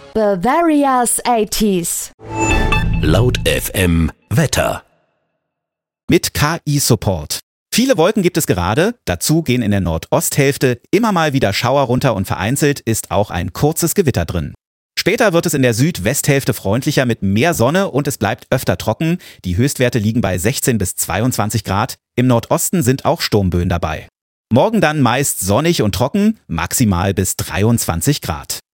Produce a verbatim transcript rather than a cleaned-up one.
Bavaria's eighties. Laut F M Wetter. Mit K I-Support. Viele Wolken gibt es gerade, dazu gehen in der Nordosthälfte immer mal wieder Schauer runter und vereinzelt ist auch ein kurzes Gewitter drin. Später wird es in der Südwesthälfte freundlicher mit mehr Sonne und es bleibt öfter trocken. Die Höchstwerte liegen bei sechzehn bis zweiundzwanzig Grad. Im Nordosten sind auch Sturmböen dabei. Morgen dann meist sonnig und trocken, maximal bis dreiundzwanzig Grad.